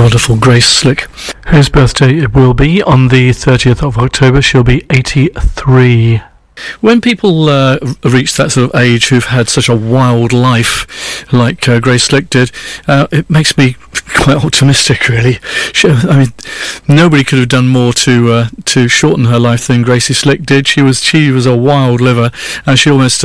the wonderful Grace Slick, whose birthday it will be on the 30th of October. She'll be 83. When people reach that sort of age who've had such a wild life like Grace Slick did, it makes me quite optimistic, really. Nobody could have done more to shorten her life than Gracie Slick did. She was a wild liver, and she almost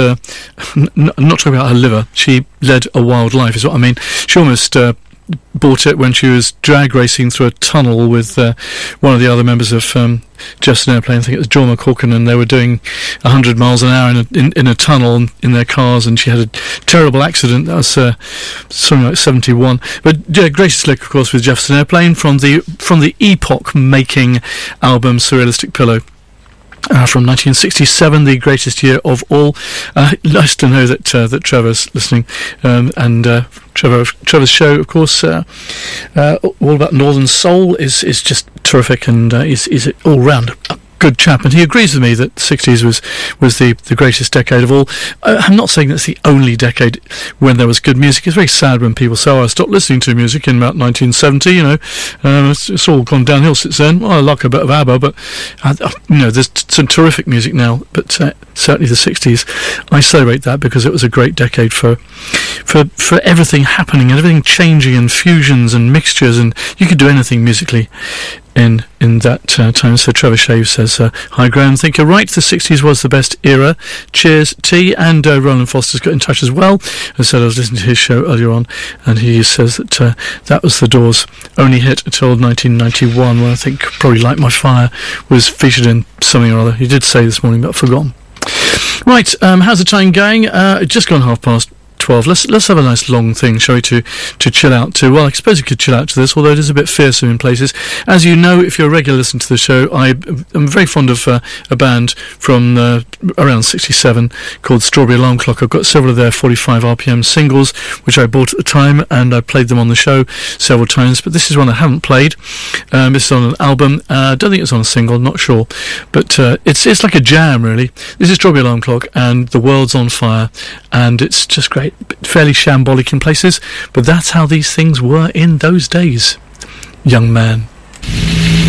not talking about her liver. She led a wild life, is what I mean. She almost bought it when she was drag racing through a tunnel with one of the other members of Jefferson Airplane. I think it was John McCorkin, and they were doing 100 miles an hour in a tunnel in their cars, and she had a terrible accident. That was something like 71. But Gracie Slick, of course, with Jefferson Airplane from the epoch-making album Surrealistic Pillow. From 1967, the greatest year of all. Nice to know that Trevor's listening, and Trevor's show, of course, all about Northern Soul, is just terrific, and is all round a good chap, and he agrees with me that the 60s was the greatest decade of all. I'm not saying that's the only decade when there was good music. It's very sad when people say, I stopped listening to music in about 1970, it's all gone downhill since then. Well, I like a bit of ABBA, but there's some terrific music now, but certainly the 60s, I celebrate that because it was a great decade for everything happening and everything changing, and fusions and mixtures, and you could do anything musically in that time. So Trevor Shave says, hi Graham, think you're right, the 60s was the best era. Cheers, T. And Roland Foster's got in touch as well. As I said, I was listening to his show earlier on, and he says that that was the Doors' only hit until 1991, when I think probably Light My Fire was featured in something or other. He did say this morning, but I've forgotten. Right, how's the time going? It's just gone 12:30. Let's have a nice long thing, shall we, to chill out to. Well, I suppose you could chill out to this, although it is a bit fearsome in places. As you know, if you're a regular listener to the show, I'm very fond of a band from around 67 called Strawberry Alarm Clock. I've got several of their 45 RPM singles, which I bought at the time, and I played them on the show several times, but this is one I haven't played. This is on an album. I don't think it's on a single, not sure, but it's like a jam, really. This is Strawberry Alarm Clock, and The World's on Fire, and it's just great. Fairly shambolic in places, but that's how these things were in those days, young man.